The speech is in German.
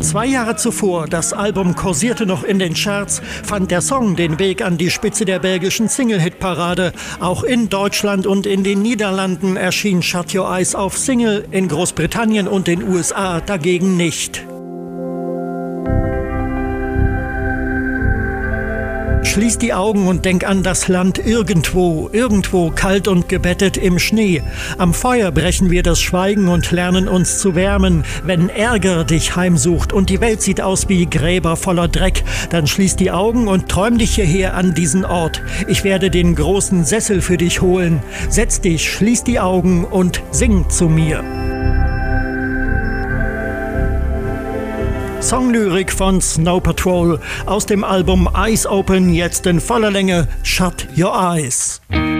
2 Jahre zuvor, das Album kursierte noch in den Charts, fand der Song den Weg an die Spitze der belgischen Single-Hit-Parade. Auch in Deutschland und in den Niederlanden erschien Shut Your Eyes auf Single, in Großbritannien und den USA dagegen nicht. Schließ die Augen und denk an das Land irgendwo, irgendwo kalt und gebettet im Schnee. Am Feuer brechen wir das Schweigen und lernen uns zu wärmen. Wenn Ärger dich heimsucht und die Welt sieht aus wie Gräber voller Dreck, dann schließ die Augen und träum dich hierher an diesen Ort. Ich werde den großen Sessel für dich holen. Setz dich, schließ die Augen und sing zu mir. Songlyrik von Snow Patrol aus dem Album Eyes Open, jetzt in voller Länge Shut Your Eyes.